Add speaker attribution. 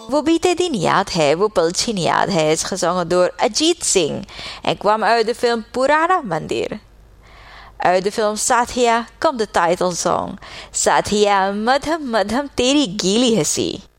Speaker 1: Wo biedt din yaad hai, wo pulchin yaad hai, is gezongen door Ajit Singh en kwam uit de film Purana Mandir. Uit de film Satya komt de titelsong Satya Madham Madham Teri Gili Hasi.